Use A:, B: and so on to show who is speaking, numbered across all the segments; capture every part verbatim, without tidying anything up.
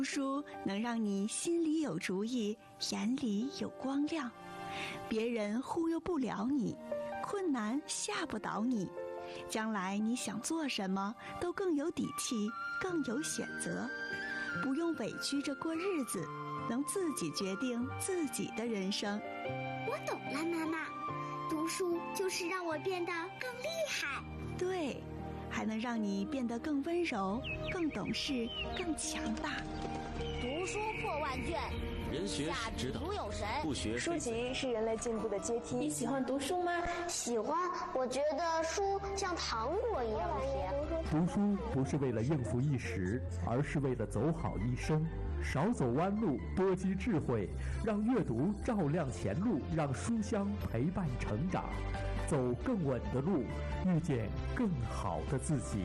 A: 读书能让你心里有主意，眼里有光亮，别人忽悠不了你，困难吓不倒你，将来你想做什么都更有底气，更有选择，不用委屈着过日子，能自己决定自己的人生。
B: 我懂了，妈妈，读书就是让我变得更厉害。
A: 对，还能让你变得更温柔，更懂事，更强大。
C: 读书破万卷，
D: 人学是指导，不学
E: 书籍是人类进步的阶梯。
F: 你喜欢读书吗？
B: 喜欢，我觉得书像糖果一样甜。
G: 读书不是为了应付一时，而是为了走好一生。少走弯路，多积智慧，让阅读照亮前路，让书香陪伴成长，走更稳的路，遇见更好的自己。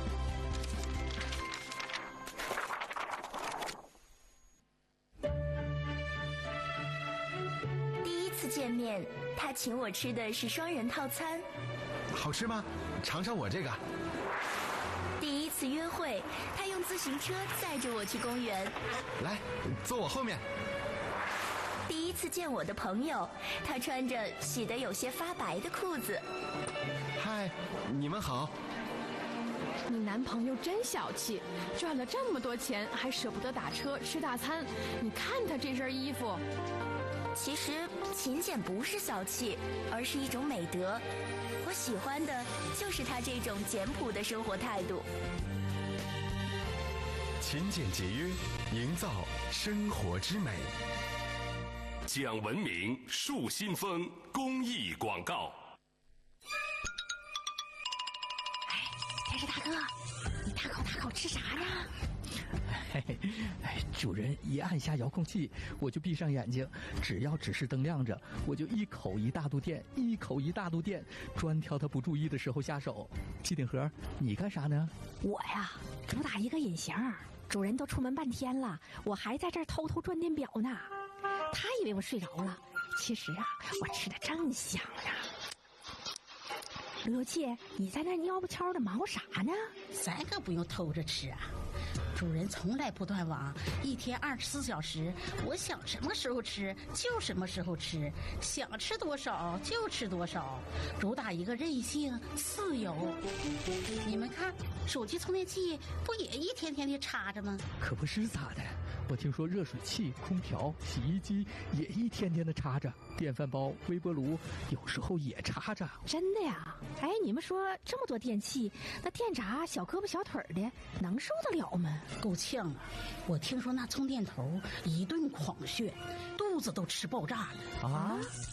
H: 第一次见面，他请我吃的是双人套餐。
I: 好吃吗？尝尝我这个。
H: 第一次约会，他用自行车载着我去公园。
I: 来，坐我后面。
H: 第一次见我的朋友，他穿着洗得有些发白的裤子。
I: 嗨，你们好。
F: 你男朋友真小气，赚了这么多钱还舍不得打车吃大餐。你看他这身衣服。
H: 其实勤俭不是小气，而是一种美德。我喜欢的就是他这种简朴的生活态度。
J: 勤俭节约，营造生活之美。
K: 讲文明树新风公益广告。
L: 哎，电视大哥，你大口大口吃啥呢？
M: 嘿嘿，哎，主人一按下遥控器，我就闭上眼睛，只要指示灯亮着，我就一口一大肚电，一口一大肚电，专挑他不注意的时候下手。机顶盒，你干啥呢？
L: 我呀，主打一个隐形，主人都出门半天了，我还在这儿偷偷转电表呢。他以为我睡着了，其实啊，我吃的正香呢。罗姐，你在那蔫不悄的忙活啥呢？
N: 咱可不用偷着吃啊。主人从来不断网，一天二十四小时，我想什么时候吃就什么时候吃，想吃多少就吃多少，主打一个任性自由。你们看，手机充电器不也一天天的插着吗？
M: 可不是咋的，我听说热水器、空调、洗衣机也一天天的插着，电饭煲、微波炉有时候也插着。
L: 真的呀？哎，你们说这么多电器，那电闸小胳膊小腿的能受得了吗？
N: 够呛啊！我听说那充电头一顿狂炫，肚子都吃爆炸了
M: 啊！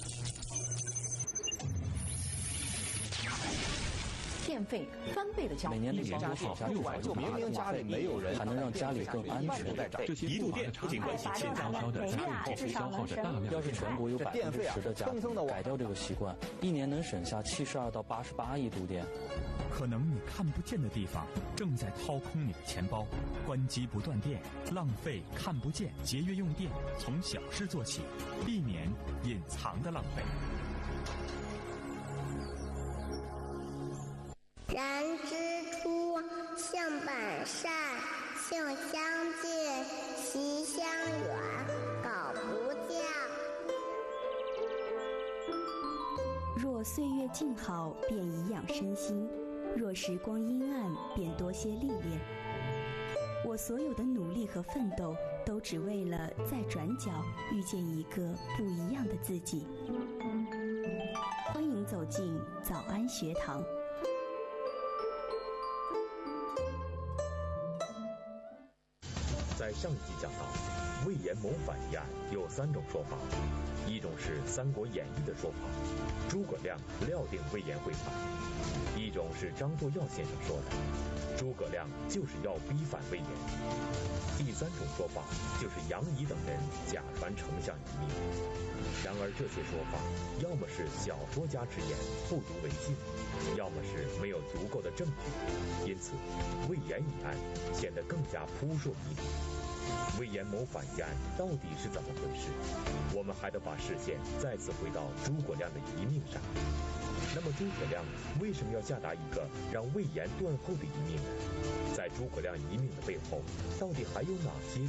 E: 电费翻倍的交，
D: 每年的家省下六百就明明家里没有人，还能让家里更安全。
K: 这些一度电不仅关系轻飘飘的家用电费消耗着大量。
D: 要是全国有百分之十的家庭改掉这个习惯，一年能省下七十二到八十八亿度电。
O: 可能你看不见的地方正在掏空你的钱包，关机不断电，浪费看不见，节约用电，从小事做起，避免隐藏的浪费。
B: 人之初，性本善，性相近，习相远，苟不教。
P: 若岁月静好，便颐养身心；若时光阴暗，便多些历练。我所有的努力和奋斗，都只为了在转角遇见一个不一样的自己。欢迎走进早安学堂。
Q: 在上一集讲到，魏延谋反一案有三种说法，一种是《三国演义》的说法，诸葛亮料定魏延会反；一种是张作耀先生说的，诸葛亮就是要逼反魏延；第三种说法就是杨仪等人假传丞相遗命。然而这些说法，要么是小说家之言，不足为信，要么是没有足够的证据，因此魏延一案显得更加扑朔迷离。魏延谋反一案到底是怎么回事？我们还得把视线再次回到诸葛亮的遗命上。那么诸葛亮为什么要下达一个让魏延断后的遗命呢？在诸葛亮遗命的背后，到底还有哪些